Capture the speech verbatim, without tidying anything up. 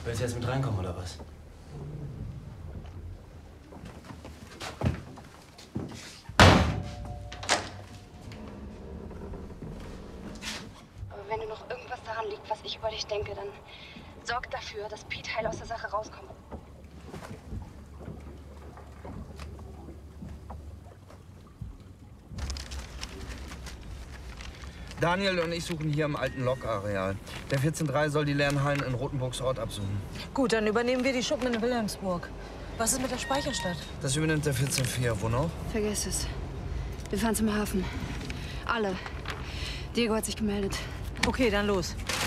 Willst du jetzt mit reinkommen, oder was? Aber wenn dir noch irgendwas daran liegt, was ich über dich denke, dann sorg dafür, dass Pete heil aus der Sache rauskommt. Daniel und ich suchen hier im alten Lokareal. Der vierzehn drei soll die leeren Hallen in Rotenburgs Ort absuchen. Gut, dann übernehmen wir die Schuppen in Wilhelmsburg. Was ist mit der Speicherstadt? Das übernimmt der vierzehn vier. Wo noch? Vergiss es. Wir fahren zum Hafen. Alle. Diego hat sich gemeldet. Okay, dann los.